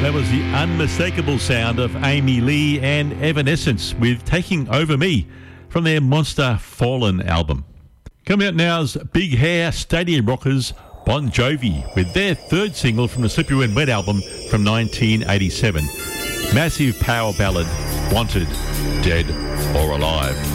That was the unmistakable sound of Amy Lee and Evanescence with Taking Over Me from their Monster Fallen album. Coming out now is Big Hair Stadium Rockers Bon Jovi with their third single from the Slippery When Wet album from 1987. Massive power ballad, Wanted, Dead or Alive.